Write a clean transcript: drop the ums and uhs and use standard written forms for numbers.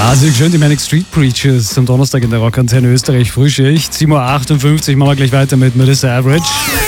Wahnsinnig schön, die Manic Street Preachers am Donnerstag in der Rockantenne Österreich Frühschicht. 7.58 Uhr, machen wir gleich weiter mit Melissa Average.